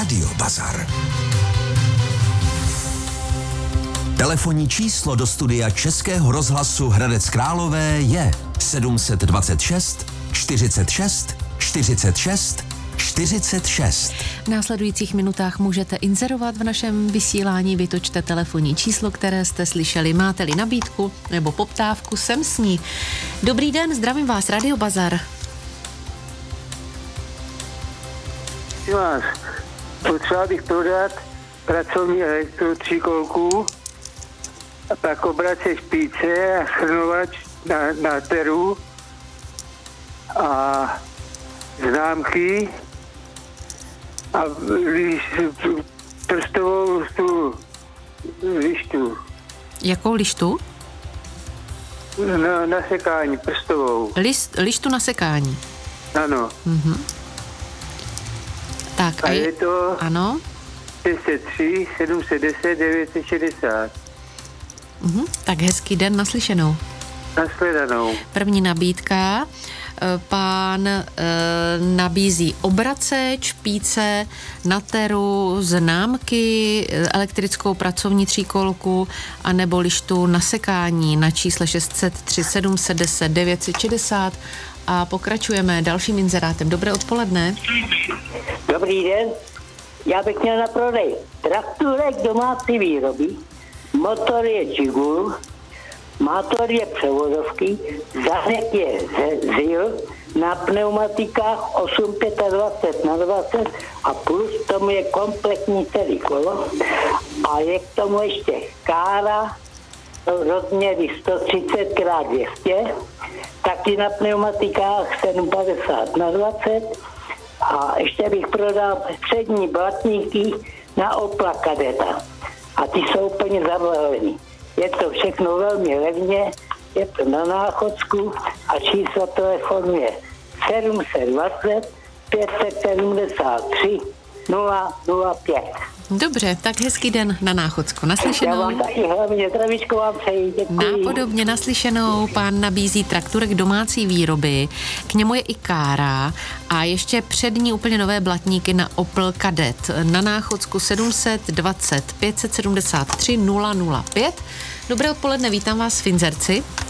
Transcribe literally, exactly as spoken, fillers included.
Radio Bazar. Telefonní číslo do studia Českého rozhlasu Hradec Králové je sedm set dvacet šest čtyřicet šest čtyřicet šest čtyřicet šest. V následujících minutách můžete inzerovat v našem vysílání, vytočte telefonní číslo, které jste slyšeli. Máte-li nabídku nebo poptávku, sem s ní. Dobrý den, zdravím vás, Radio Bazar. Vás, potřeba bych prodat pracovní elektrotříkolku, pak obrace špice a shrnovač na, na teru a známky a liš, prstovou tu lištu. Jakou lištu? Na, na sekání, prstovou. List, lištu na sekání. Ano. Mhm. Tak A a je, je to ano. šest set tři sedm set deset devět set šedesát. Mhm. Tak hezký den, naslyšenou. Nashledanou. První nabídka. Pán e, nabízí obrace, špíce, nateru, známky, elektrickou pracovní tříkolku a nebo lištu na sekání na čísle šest set tři sedm set deset devět set šedesát a pokračujeme dalším inzerátem. Dobré odpoledne. Dobrý den, já bych měl na prodej traktůrek domácí výroby, motor je Žigul, motor je převodovky, zadek je Zil, na pneumatikách osm dvacet pět na dvacet a plus tomu je kompletní celý kolo a je k tomu ještě kára rozměry sto třicet krát dvě stě, taky na pneumatikách sedm padesát na dvacet a ještě bych prodal přední blatníky na Opla Kadeta a ty jsou úplně zabalený. Je to všechno velmi levně, je to na Náchodsku a číslo telefonu je sedm set dvacet pět set sedmdesát tři nula nula pět. Dobře, tak hezký den na Náchodsku. Naslyšenou. Já vám taky hlavně zdravíčko vám přeji, děkuji. Nápodobně naslyšenou. Pán nabízí trakturek domácí výroby, k němu je i kára a ještě přední úplně nové blatníky na Opel Kadett. Na Náchodsku sedm set dvacet pět set sedmdesát tři nula nula pět. Dobré odpoledne, vítám vás v Inzerci.